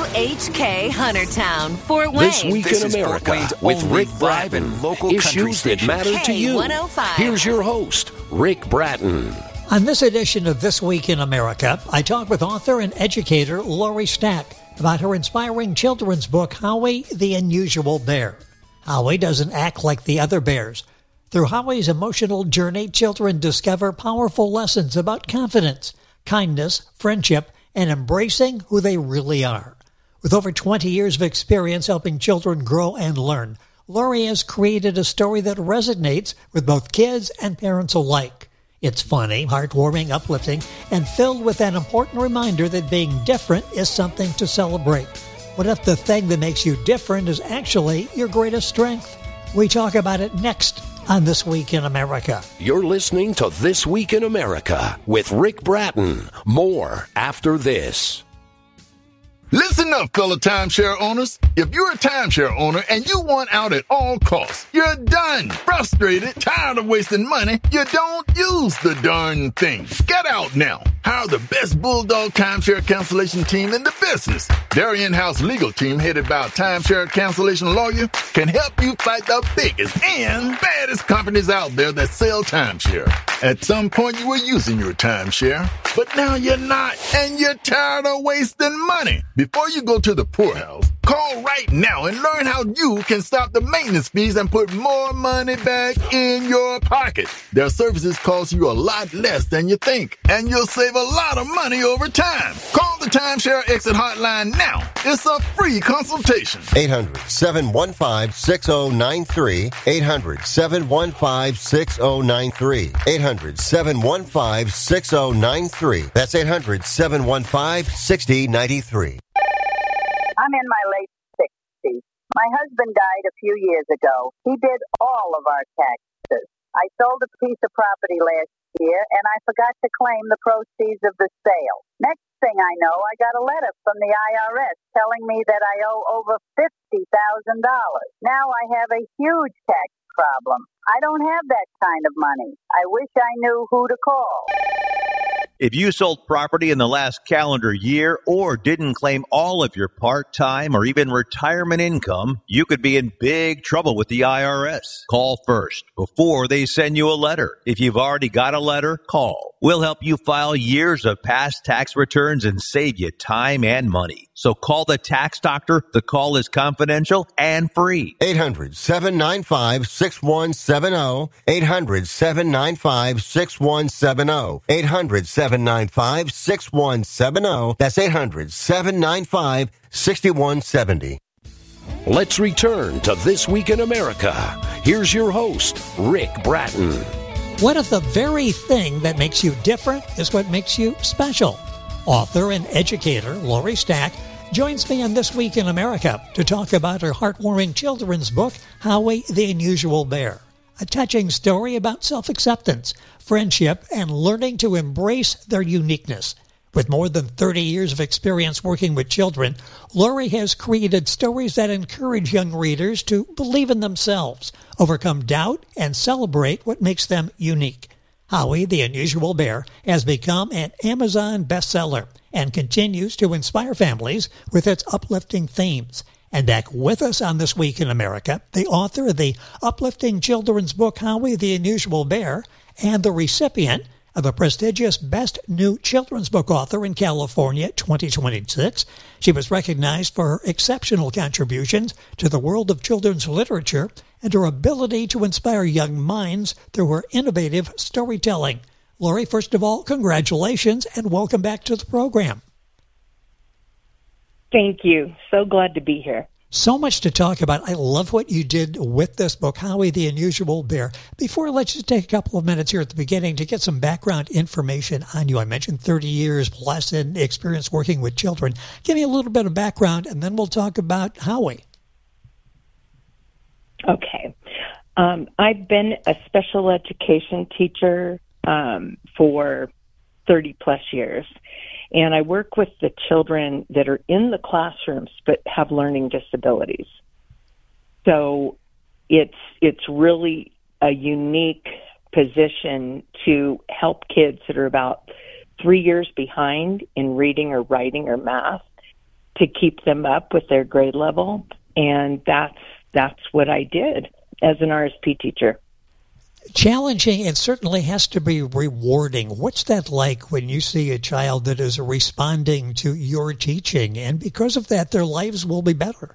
WHK Huntertown, Fort Wayne. This Week in America with Rick Bratton. Local Issues that matter to you. K105. Here's your host, Rick Bratton. On this edition of This Week in America, I talk with author and educator Lori Stack about her inspiring children's book, Howie the Unusual Bear. Howie doesn't act like the other bears. Through Howie's emotional journey, children discover powerful lessons about confidence, kindness, friendship, and embracing who they really are. With over 20 years of experience helping children grow and learn, Lori has created a story that resonates with both kids and parents alike. It's funny, heartwarming, uplifting, and filled with an important reminder that being different is something to celebrate. What if the thing that makes you different is actually your greatest strength? We talk about it next on This Week in America. You're listening to This Week in America with Rick Bratton. More after this. Listen up, fellow timeshare owners. If you're a timeshare owner and you want out at all costs, you're done, frustrated, tired of wasting money, you don't use the darn thing. Get out now. Hire the best Bulldog timeshare cancellation team in the business. Their in-house legal team, headed by a timeshare cancellation lawyer, can help you fight the biggest and baddest companies out there that sell timeshare. At some point, you were using your timeshare, but now you're not, and you're tired of wasting money. Before you go to the poorhouse, call right now and learn how you can stop the maintenance fees and put more money back in your pocket. Their services cost you a lot less than you think, and you'll save a lot of money over time. Call the Timeshare Exit Hotline now. It's a free consultation. 800-715-6093. 800-715-6093. 800-715-6093. That's 800-715-6093. I'm in my late 60s. My husband died a few years ago. He did all of our taxes. I sold a piece of property last year, and I forgot to claim the proceeds of the sale. Next thing I know, I got a letter from the IRS telling me that I owe over $50,000. Now I have a huge tax problem. I don't have that kind of money. I wish I knew who to call. If you sold property in the last calendar year or didn't claim all of your part-time or even retirement income, you could be in big trouble with the IRS. Call first before they send you a letter. If you've already got a letter, call. We'll help you file years of past tax returns and save you time and money. So call the tax doctor. The call is confidential and free. 800-795-6170. 800-795-6170. 800-795-6170. That's 800-795-6170. Let's return to This Week in America. Here's your host, Rick Bratton. What if the very thing that makes you different is what makes you special? Author and educator Lori Stack joins me on This Week in America to talk about her heartwarming children's book, Howie the Unusual Bear. A touching story about self-acceptance, friendship, and learning to embrace their uniqueness. With more than 30 years of experience working with children, Lori has created stories that encourage young readers to believe in themselves, overcome doubt, and celebrate what makes them unique. Howie the Unusual Bear has become an Amazon bestseller and continues to inspire families with its uplifting themes. And back with us on This Week in America, the author of the uplifting children's book, Howie the Unusual Bear, and the recipient of a prestigious Best New Children's Book Author in California 2026. She was recognized for her exceptional contributions to the world of children's literature and her ability to inspire young minds through her innovative storytelling. Lori, first of all, congratulations and welcome back to the program. Thank you. So glad to be here. So much to talk about. I love what you did with this book, Howie the Unusual Bear. Before, let's just take a couple of minutes here at the beginning to get some background information on you. I mentioned 30 years plus in experience working with children. Give me a little bit of background, and then we'll talk about Howie. Okay. I've been a special education teacher for 30 plus years. And I work with the children that are in the classrooms but have learning disabilities. So it's really a unique position to help kids that are about 3 years behind in reading or writing or math to keep them up with their grade level. And that's what I did as an RSP teacher. Challenging, and certainly has to be rewarding. What's that like when you see a child that is responding to your teaching, and because of that, their lives will be better?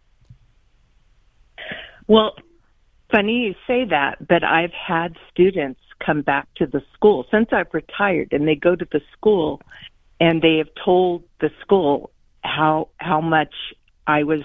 Well, funny you say that, but I've had students come back to the school since I've retired, and they go to the school and they have told the school how much I was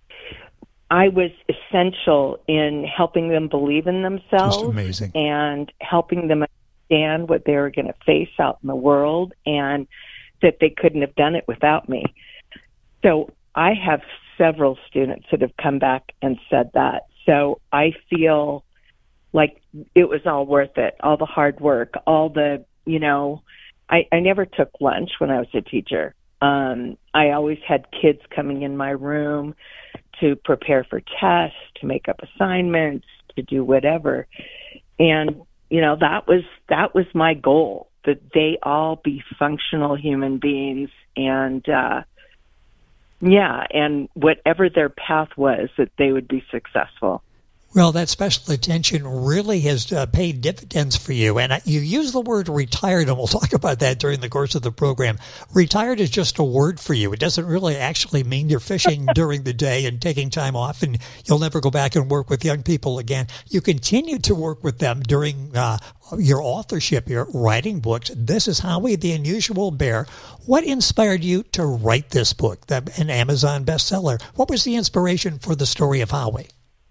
essential in helping them believe in themselves. Just amazing. And helping them understand what they were going to face out in the world, and that they couldn't have done it without me. So I have several students that have come back and said that. So I feel like it was all worth it, all the hard work, all the, I never took lunch when I was a teacher. I always had kids coming in my room to prepare for tests, to make up assignments, to do whatever. And, that was my goal, that they all be functional human beings, and, and whatever their path was, that they would be successful. Well, that special attention really has paid dividends for you. And you use the word retired, and we'll talk about that during the course of the program. Retired is just a word for you. It doesn't really actually mean you're fishing during the day and taking time off, and you'll never go back and work with young people again. You continue to work with them during your authorship, your writing books. This is Howie the Unusual Bear. What inspired you to write this book, an Amazon bestseller? What was the inspiration for the story of Howie?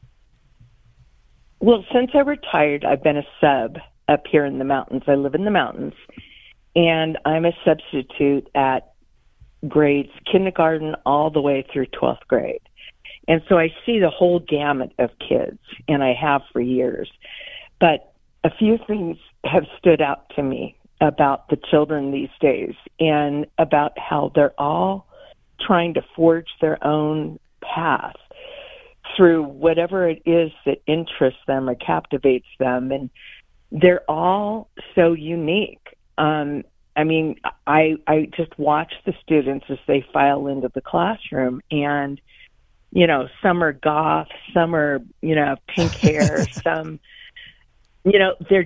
Well, since I retired, I've been a sub up here in the mountains. I live in the mountains, and I'm a substitute at grades kindergarten all the way through 12th grade. And so I see the whole gamut of kids, and I have for years. But a few things have stood out to me about the children these days, and about how they're all trying to forge their own path through whatever it is that interests them or captivates them. And they're all so unique. I just watch the students as they file into the classroom, and, some are goth, some are, pink hair, some, they're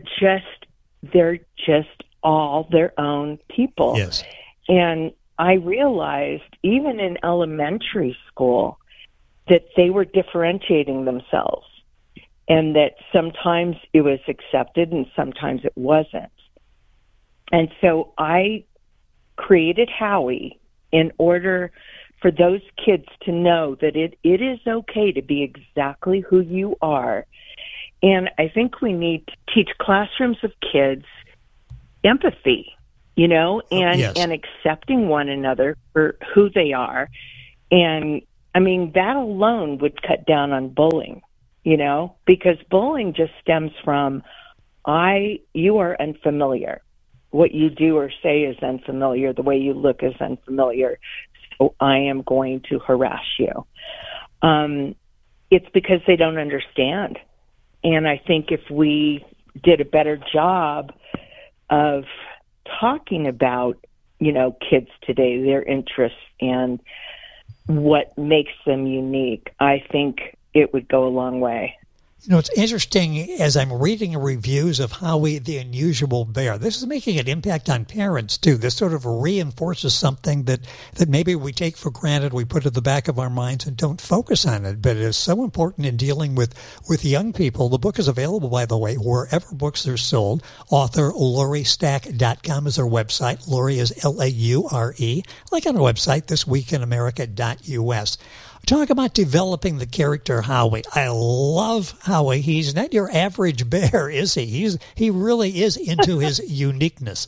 just all their own people. Yes. And I realized even in elementary school that they were differentiating themselves, and that sometimes it was accepted and sometimes it wasn't. And so I created Howie in order for those kids to know that it is okay to be exactly who you are. And I think we need to teach classrooms of kids empathy, Yes. and accepting one another for who they are. And that alone would cut down on bullying, because bullying just stems from, you are unfamiliar. What you do or say is unfamiliar. The way you look is unfamiliar. So I am going to harass you. It's because they don't understand. And I think if we did a better job of talking about, kids today, their interests, and what makes them unique, I think it would go a long way. It's interesting, as I'm reading reviews of Howie the Unusual Bear, this is making an impact on parents, too. This sort of reinforces something that maybe we take for granted, we put at the back of our minds and don't focus on it, but it is so important in dealing with young people. The book is available, by the way, wherever books are sold. Author LoriStack.com is our website. Lori is Laure. Like on our website, thisweekinamerica.us. Talk about developing the character Howie. I love Howie. He's not your average bear, is he? He really is into his uniqueness.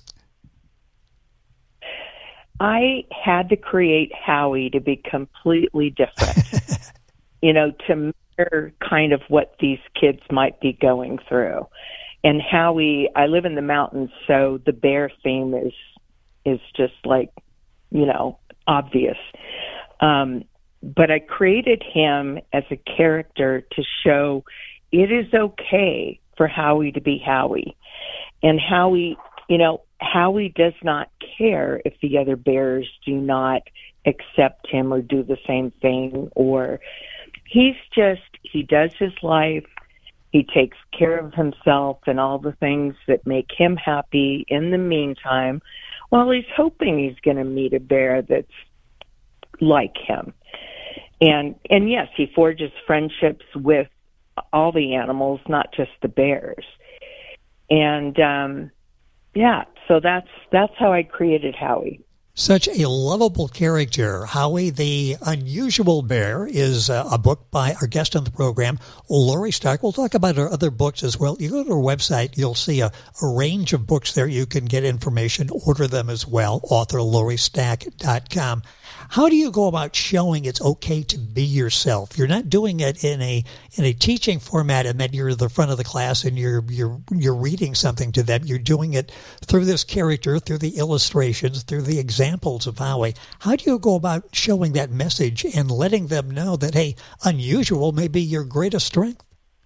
I had to create Howie to be completely different, to mirror kind of what these kids might be going through. And Howie, I live in the mountains, so the bear theme is just like, obvious. But I created him as a character to show it is okay for Howie to be Howie. And Howie, Howie does not care if the other bears do not accept him or do the same thing, or he does his life. He takes care of himself and all the things that make him happy in the meantime, while he's hoping he's going to meet a bear that's like him. And yes, he forges friendships with all the animals, not just the bears. And so that's how I created Howie. Such a lovable character. Howie the Unusual Bear is a book by our guest on the program, Lori Stark. We'll talk about her other books as well. You go to her website, you'll see a range of books there. You can get information, order them as well, authorloristack.com. How do you go about showing it's okay to be yourself? You're not doing it in a teaching format and then you're at the front of the class and you're reading something to them. You're doing it through this character, through the illustrations, through the examples of Howie. How do you go about showing that message and letting them know that, hey, unusual may be your greatest strength?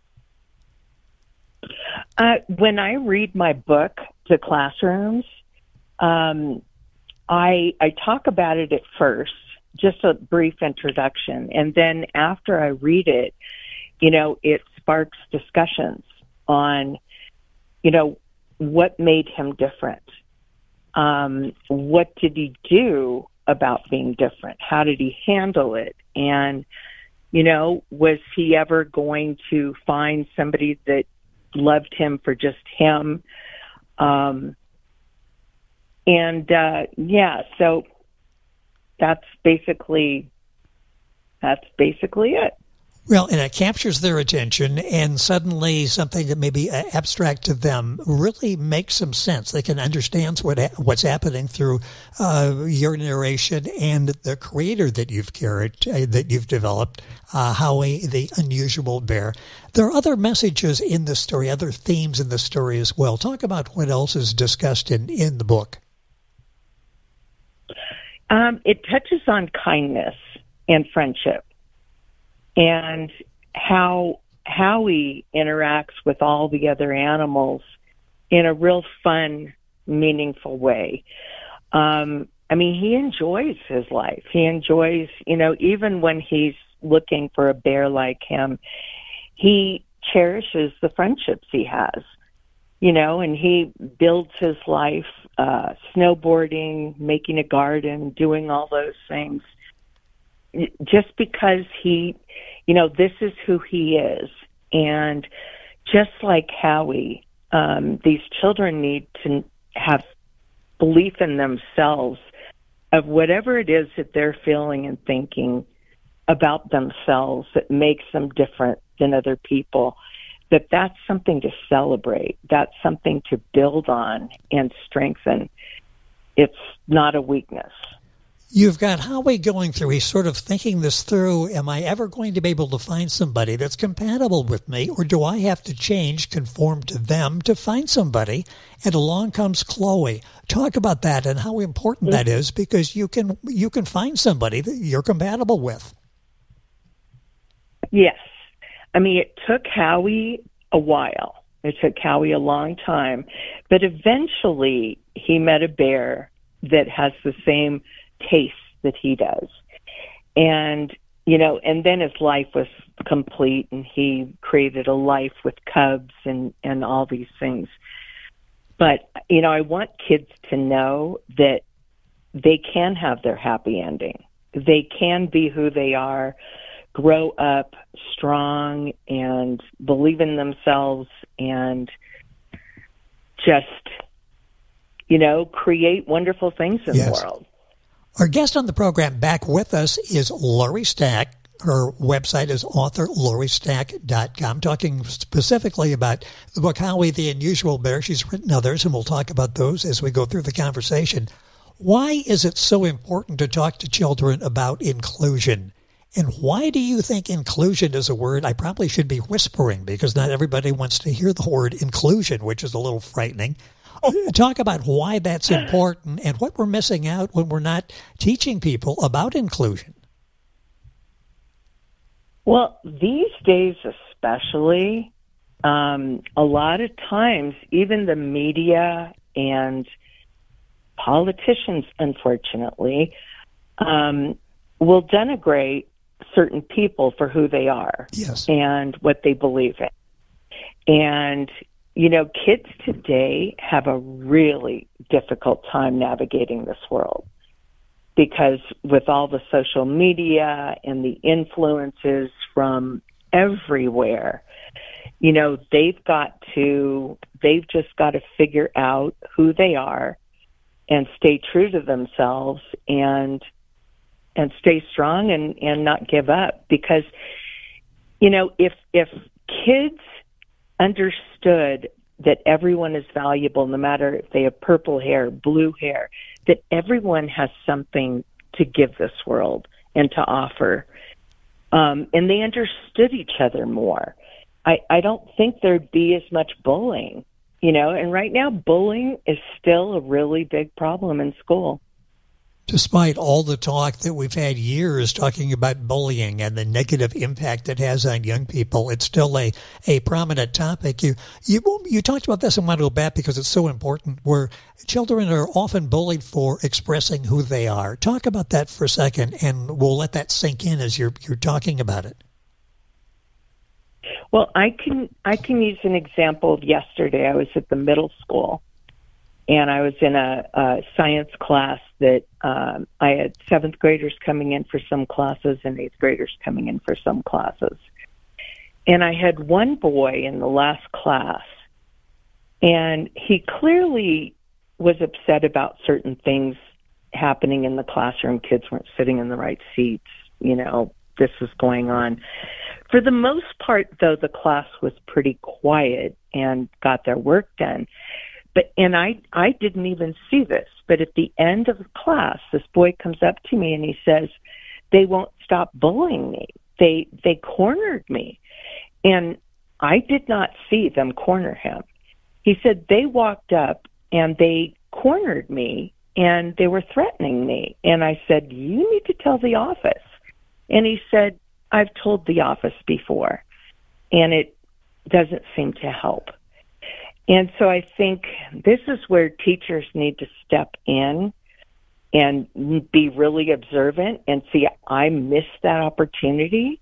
When I read my book to classrooms, I talk about it at first, just a brief introduction. And then after I read it, it sparks discussions on, what made him different. What did he do about being different? How did he handle it? And, was he ever going to find somebody that loved him for just him? So that's basically it. Well, and it captures their attention, and suddenly something that may be abstract to them really makes some sense. They can understand what's happening through your narration and the creator that you've developed, Howie the Unusual Bear. There are other messages in the story, other themes in the story as well. Talk about what else is discussed in the book. It touches on kindness and friendship and how Howie interacts with all the other animals in a real fun, meaningful way. He enjoys his life. He enjoys, even when he's looking for a bear like him, he cherishes the friendships he has, and he builds his life snowboarding, making a garden, doing all those things, just because this is who he is. And just like Howie, these children need to have belief in themselves of whatever it is that they're feeling and thinking about themselves that makes them different than other people. That's something to celebrate. That's something to build on and strengthen. It's not a weakness. You've got Howie going through, he's sort of thinking this through. Am I ever going to be able to find somebody that's compatible with me, or do I have to change, conform to them to find somebody? And along comes Chloe. Talk about that and how important that is, because you can find somebody that you're compatible with. Yes. It took Howie a while. It took Howie a long time. But eventually he met a bear that has the same taste that he does. And, and then his life was complete and he created a life with cubs and all these things. But, I want kids to know that they can have their happy ending. They can be who they are, grow up strong and believe in themselves and just, create wonderful things in the world. Our guest on the program back with us is Lori Stack. Her website is authorloristack.com, talking specifically about the book Howie the Unusual Bear. She's written others, and we'll talk about those as we go through the conversation. Why is it so important to talk to children about inclusion? And why do you think inclusion is a word I probably should be whispering, because not everybody wants to hear the word inclusion, which is a little frightening. Talk about why that's important and what we're missing out when we're not teaching people about inclusion. Well, these days especially, a lot of times, even the media and politicians, unfortunately, will denigrate certain people for who they are and what they believe in. And, kids today have a really difficult time navigating this world because with all the social media and the influences from everywhere, they've just got to figure out who they are and stay true to themselves and stay strong and not give up. Because, if kids understood that everyone is valuable, no matter if they have purple hair, blue hair, that everyone has something to give this world and to offer, and they understood each other more, I don't think there'd be as much bullying, and right now bullying is still a really big problem in school. Despite all the talk that we've had years talking about bullying and the negative impact it has on young people, it's still a prominent topic. You talked about this a while back because it's so important, where children are often bullied for expressing who they are. Talk about that for a second, and we'll let that sink in as you're talking about it. Well, I can use an example of yesterday. I was at the middle school, and I was in a science class that I had 7th graders coming in for some classes and 8th graders coming in for some classes. And I had one boy in the last class, and he clearly was upset about certain things happening in the classroom. Kids weren't sitting in the right seats. This was going on. For the most part, though, the class was pretty quiet and got their work done. And I didn't even see this, but at the end of the class, this boy comes up to me and he says, "They won't stop bullying me. They cornered me." And I did not see them corner him. He said, "They walked up and they cornered me and they were threatening me." And I said, "You need to tell the office." And he said, "I've told the office before, and it doesn't seem to help." And so I think this is where teachers need to step in and be really observant and see, I missed that opportunity.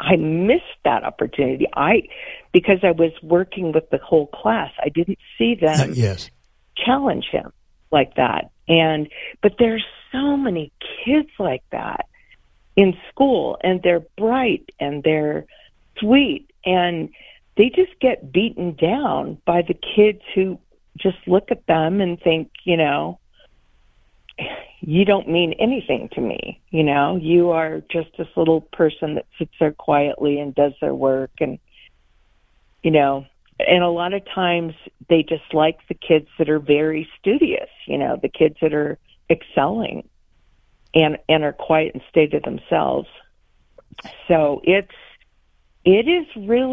Because I was working with the whole class, I didn't see them challenge him like that. But there's so many kids like that in school, and they're bright and they're sweet, and they just get beaten down by the kids who just look at them and think, you don't mean anything to me. You are just this little person that sits there quietly and does their work. And a lot of times they just like the kids that are very studious, the kids that are excelling and are quiet and stay to themselves. So it is really